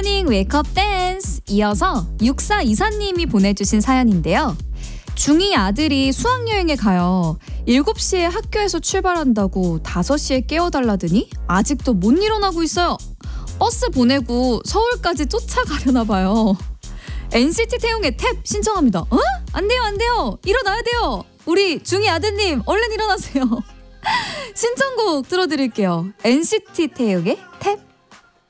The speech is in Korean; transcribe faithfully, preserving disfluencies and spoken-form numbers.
모닝 웨이크업 댄스. 이어서 육사이사님이 보내주신 사연인데요. 중이 아들이 수학여행에 가요. 일곱 시에 학교에서 출발한다고 다섯 시에 깨워달라더니 아직도 못 일어나고 있어요. 버스 보내고 서울까지 쫓아가려나 봐요. 엔시티 태용의 탭 신청합니다. 어? 안 돼요, 안 돼요. 일어나야 돼요. 우리 중이 아드님 얼른 일어나세요. 신청곡 들어드릴게요. 엔시티 태용의 탭.